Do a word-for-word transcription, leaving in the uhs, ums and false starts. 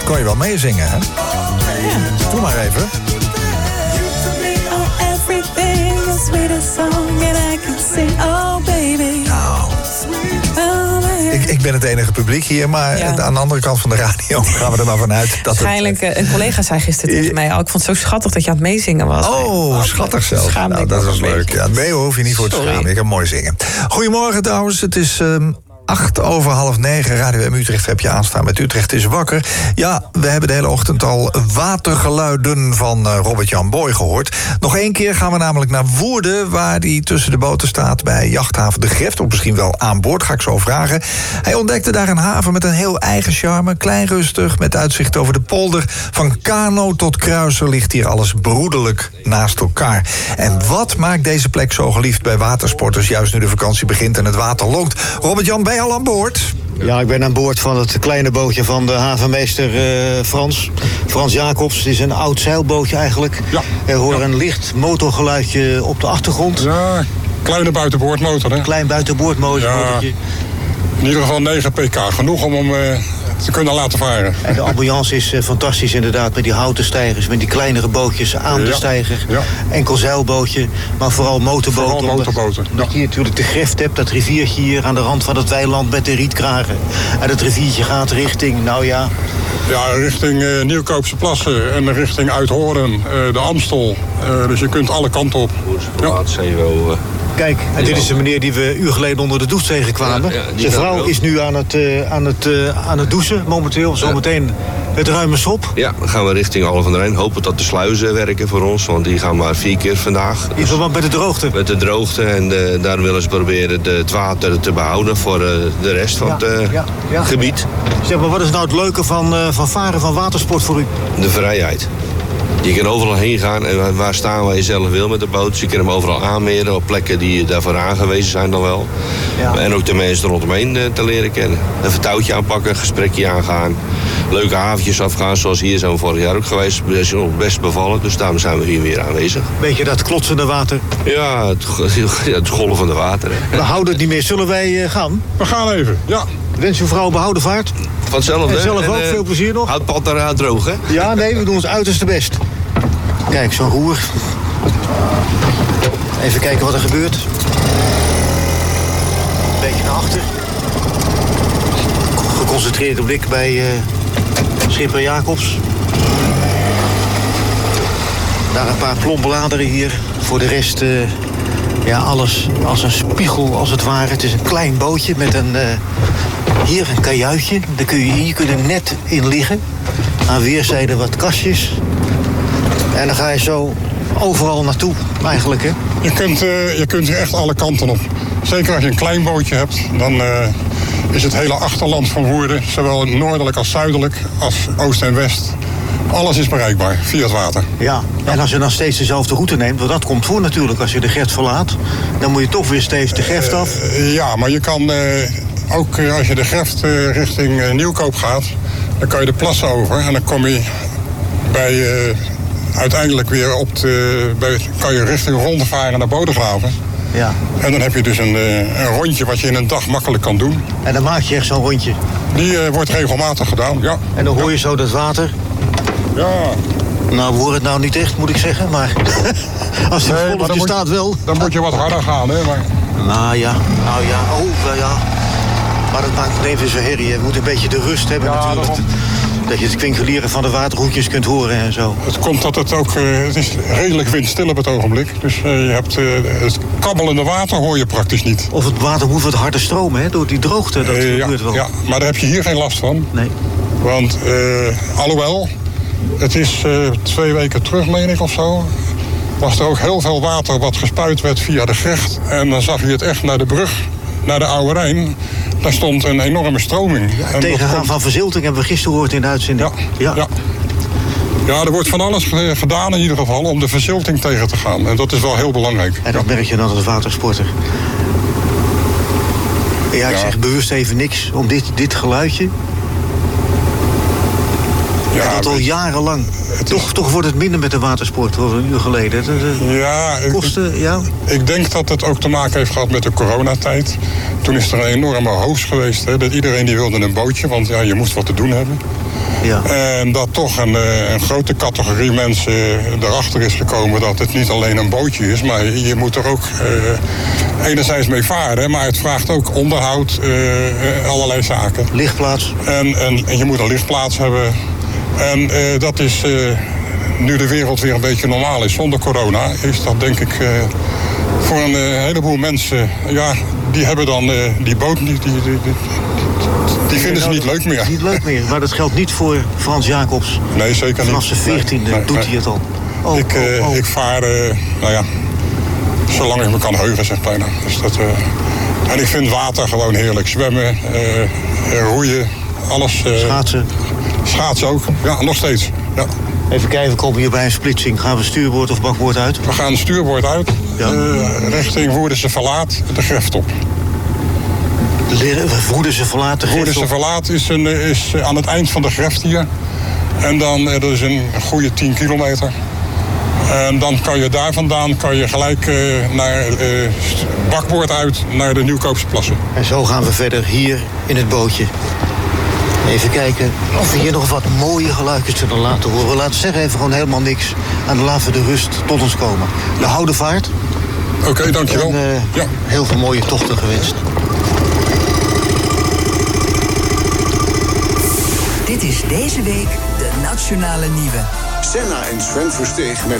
kon je wel meezingen, hè? Ja. Doe maar even. Ik, ik ben het enige publiek hier, maar ja. aan de andere kant van de radio gaan we er maar vanuit. Dat Waarschijnlijk, het, een collega zei gisteren tegen mij, oh, ik vond het zo schattig dat je aan het meezingen was. Oh, oh schattig zelfs. Nou, dat was leuk. Ja, nee, hoef je niet voor te schamen. Ik kan mooi zingen. Goedemorgen trouwens, het is... Um, Acht over half negen, Radio M Utrecht heb je aanstaan met Utrecht is wakker. Ja, we hebben de hele ochtend al watergeluiden van uh, Robert-Jan Boy gehoord. Nog één keer gaan we namelijk naar Woerden, waar hij tussen de boten staat bij jachthaven De Greft. Of misschien wel aan boord, ga ik zo vragen. Hij ontdekte daar een haven met een heel eigen charme. Klein rustig, met uitzicht over de polder. Van kano tot kruiser ligt hier alles broederlijk naast elkaar. En wat maakt deze plek zo geliefd bij watersporters, juist nu de vakantie begint en het water lonkt? Robert-Jan, ben je al aan boord? Ja, ik ben aan boord van het kleine bootje van de havenmeester uh, Frans. Frans Jacobs. Het is een oud zeilbootje eigenlijk. Ja. Er hoort ja. een licht motorgeluidje op de achtergrond. Ja, kleine buitenboordmotor, hè? Klein buitenboordmotor. Ja, in ieder geval negen pk. Genoeg om hem uh, te kunnen laten varen. En de ambiance is uh, fantastisch inderdaad. Met die houten stijgers, met die kleinere bootjes aan ja. de steiger. Ja. Enkel zeilbootje, maar vooral motorboten. Vooral motorboten. Dat ja. je hier natuurlijk de Greft hebt, dat riviertje hier aan de rand van het weiland met de rietkragen. En dat riviertje gaat richting, nou ja... Ja, richting uh, Nieuwkoopse Plassen en richting Uithoorn, uh, de Amstel. Uh, dus je kunt alle kanten op. Ja. Kijk, en dit is de meneer die we een uur geleden onder de douche tegenkwamen. Ja, ja, Zijn vrouw is nu aan het, uh, aan, het, uh, aan het douchen momenteel. Zometeen ja. het ruime sop. Ja, dan gaan we richting Alphen aan den Rijn. Hopen dat de sluizen werken voor ons, want die gaan maar vier keer vandaag. In verband met de droogte? Met de droogte en uh, daar willen ze proberen de, het water te behouden voor uh, de rest van ja, het uh, ja, ja. gebied. Zeg maar, wat is nou het leuke van, uh, van varen van watersport voor u? De vrijheid. Je kan overal heen gaan en waar staan waar je zelf wil met de boot. Dus je kan hem overal aanmeren op plekken die daarvoor aangewezen zijn dan wel. Ja. En ook de mensen rondomheen te leren kennen. Een vertouwtje aanpakken, een gesprekje aangaan. Leuke haventjes afgaan, zoals hier zijn we vorig jaar ook geweest. Dat is nog best bevallen, dus daarom zijn we hier weer aanwezig. Beetje dat klotsende water? Ja, het, het golvende water. We houden het niet meer. Zullen wij gaan? We gaan even, ja. Wens uw vrouw behouden vaart. Vanzelfde. En zelf ook, en, uh, veel plezier nog. Houd het pad eruit droog, hè? Ja, nee, we doen ons uiterste best. Kijk, zo'n roer. Even kijken wat er gebeurt. Een beetje naar achter. Geconcentreerde blik bij uh, schipper Jacobs. Daar een paar plombladeren hier. Voor de rest, uh, ja, alles als een spiegel als het ware. Het is een klein bootje met een... Uh, hier een kajuitje. Daar kun je hier kunnen net in liggen. Aan weerszijden wat kastjes. En dan ga je zo overal naartoe, eigenlijk, hè? Je kunt, uh, je kunt hier echt alle kanten op. Zeker als je een klein bootje hebt, dan uh, is het hele achterland van Woerden... zowel noordelijk als zuidelijk, als oost en west... alles is bereikbaar via het water. Ja, en als je dan steeds dezelfde route neemt... want dat komt voor natuurlijk, als je de Greft verlaat... dan moet je toch weer steeds de Greft af. Uh, ja, maar je kan uh, ook uh, als je de Greft uh, richting uh, Nieuwkoop gaat... dan kan je de plassen over en dan kom je bij... Uh, uiteindelijk weer op de, bij, kan je richting rondvaren naar Bodegraven. Ja. En dan heb je dus een, een rondje wat je in een dag makkelijk kan doen. En dan maak je echt zo'n rondje? Die uh, wordt regelmatig gedaan, ja. En dan hoor je ja. zo dat water? Ja. Nou, we horen het nou niet echt, moet ik zeggen, maar als het nee, golfje staat wel. Dan moet je wat harder gaan, hè. Maar... Nou ja, nou ja, oh, nou ja. Maar dat maakt het even zo herrie. Je moet een beetje de rust hebben ja, natuurlijk. Daarom. Dat je het kwinkelieren van de waterhoekjes kunt horen en zo. Het komt dat het ook... Uh, het is redelijk windstil op het ogenblik. Dus uh, je hebt uh, het kabbelende water hoor je praktisch niet. Of het water moet wat harder stromen, hè? Door die droogte. Dat uh, gebeurt ja, wel. Ja, maar daar heb je hier geen last van. Nee. Want, uh, alhoewel... Het is uh, twee weken terug, meen ik, of zo... was er ook heel veel water wat gespuit werd via de Grecht. En dan zag je het echt naar de brug... naar de Oude Rijn, daar stond een enorme stroming. Ja, tegengaan komt... van verzilting hebben we gisteren gehoord in de uitzending. Ja, ja. ja. ja, er wordt van alles gedaan in ieder geval om de verzilting tegen te gaan. En dat is wel heel belangrijk. En dat merk je dan als watersporter. Ja, ik ja. zeg bewust even niks om dit, dit geluidje. Ja, en dat al jarenlang. Toch, is... toch wordt het minder met de watersport, hoor, een uur geleden. De ja, kosten, ik, ja, ik denk dat het ook te maken heeft gehad met de coronatijd. Toen is er een enorme hoos geweest. Hè, dat iedereen die wilde een bootje, want ja, je moest wat te doen hebben. Ja. En dat toch een, een grote categorie mensen erachter is gekomen dat het niet alleen een bootje is, maar je moet er ook uh, enerzijds mee varen, maar het vraagt ook onderhoud, uh, allerlei zaken. Lichtplaats. En, en, en je moet een lichtplaats hebben. En uh, dat is, uh, nu de wereld weer een beetje normaal is zonder corona, is dat denk ik uh, voor een uh, heleboel mensen, ja, die hebben dan uh, die boot niet, die, die, die, die, die vinden ze niet leuk meer. Niet leuk meer, maar dat geldt niet voor Frans Jacobs. Nee, zeker niet. Vanaf zijn veertiende nee, nee, doet nee. hij het al. Oh, ik, uh, oh, oh. ik vaar, uh, nou ja, zolang ik me kan heugen, zeg bijna. Dus dat, uh, en ik vind water gewoon heerlijk. Zwemmen, uh, roeien, alles. Uh, Schaatsen. Schaatsen ook, ja, nog steeds. Ja. Even kijken, we komen hier bij een splitsing. Gaan we stuurboord of bakboord uit? We gaan stuurboord uit, ja. uh, richting Woerdense Verlaat, de Greft op. Woerdense Verlaat, de Greft Woerdense op? Verlaat is, een, is aan het eind van de Greft hier. En dan, dat is een goede tien kilometer. En dan kan je daar vandaan kan je gelijk uh, naar uh, bakboord uit naar de Nieuwkoopse Plassen. En zo gaan we verder hier in het bootje. Even kijken of we hier nog wat mooie geluidjes kunnen laten horen. We laten zeggen even gewoon helemaal niks. En dan laten we de rust tot ons komen. De houden vaart. Oké, okay, dankjewel. En, uh, ja. Heel veel mooie tochten gewenst. Dit is deze week de Nationale Nieuwe. Senna en Sven Versteeg met